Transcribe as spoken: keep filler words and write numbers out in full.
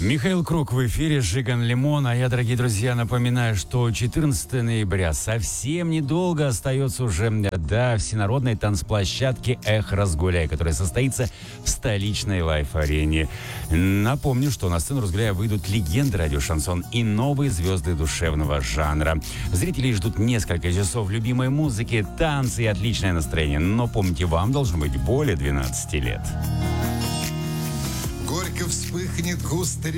Михаил Круг в эфире, Жиган Лимон. А я, дорогие друзья, напоминаю, что четырнадцатого ноября совсем недолго остается уже до всенародной танцплощадки «Эх, разгуляй», которая состоится в столичной лайф-арене. Напомню, что на сцену «Разгуляя» выйдут легенды радиошансон и новые звезды душевного жанра. Зрителей ждут несколько часов любимой музыки, танцы и отличное настроение. Но помните, вам должно быть более двенадцати лет. Горько вспыхнет густо